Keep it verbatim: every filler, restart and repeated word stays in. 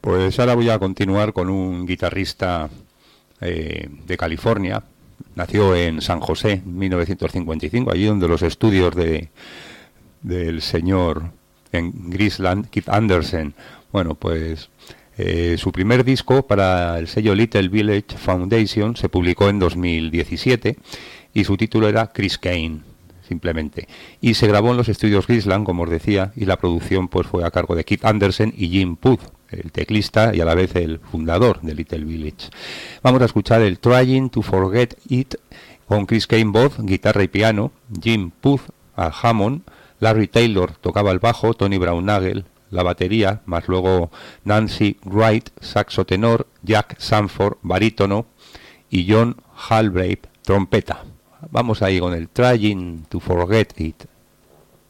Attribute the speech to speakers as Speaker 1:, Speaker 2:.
Speaker 1: Pues ahora voy a continuar con un guitarrista eh, de California. Nació en San José en mil novecientos cincuenta y cinco, allí donde los estudios de del señor en Graceland, Keith Anderson. Bueno, pues eh, su primer disco para el sello Little Village Foundation se publicó en dos mil diecisiete y su título era Chris Kane, simplemente. Y se grabó en los estudios Graceland, como os decía, y la producción pues fue a cargo de Keith Anderson y Jim Puth, el teclista y a la vez el fundador de Little Village. Vamos a escuchar el Trying to Forget It con Chris Kane voz, guitarra y piano, Jim Puth al Hammond, Larry Taylor tocaba el bajo, Tony Brown-Nagel la batería, más luego Nancy Wright, saxo tenor, Jack Sanford, barítono y John Halbrave, trompeta. Vamos ahí con el Trying to Forget It.